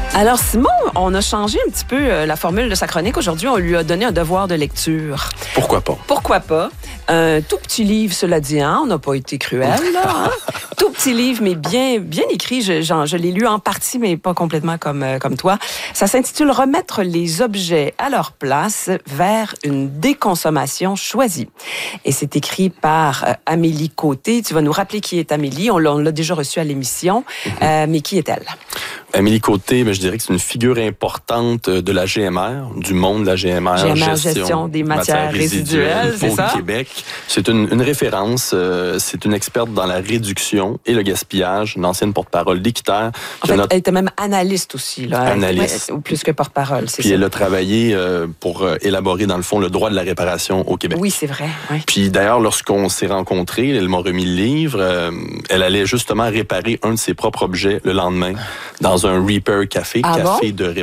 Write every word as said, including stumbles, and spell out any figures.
Alors Simon, on a changé un petit peu euh, la formule de sa chronique. Aujourd'hui, on lui a donné un devoir de lecture. Pourquoi pas? Pourquoi pas? Un tout petit livre, cela dit, hein? On n'a pas été cruel, là. Hein? Tout petit livre, mais bien, bien écrit. Je, genre, je l'ai lu en partie, mais pas complètement comme, euh, comme toi. Ça s'intitule « Remettre les objets à leur place vers une déconsommation choisie ». Et c'est écrit par euh, Amélie Côté. Tu vas nous rappeler qui est Amélie. On l'a, on l'a déjà reçue à l'émission. Mm-hmm. euh, mais qui est-elle? Amélie Côté, ben, je dirais que c'est une figure importante de la G M R, du monde de la G M R, G M R gestion, gestion des matières, matières résiduelles, c'est au ça? Québec. C'est une, une référence, euh, c'est une experte dans la réduction et le gaspillage, une ancienne porte-parole d'Équiterre. En fait, notre... elle était même analyste aussi, là. Analyste. Ou plus que porte-parole, c'est Puis ça. elle a travaillé euh, pour euh, élaborer, dans le fond, le droit de la réparation au Québec. Oui, c'est vrai. Oui. Puis d'ailleurs, lorsqu'on s'est rencontrés, elle m'a remis le livre, euh, elle allait justement réparer un de ses propres objets le lendemain dans un Repair Café, ah café bon? de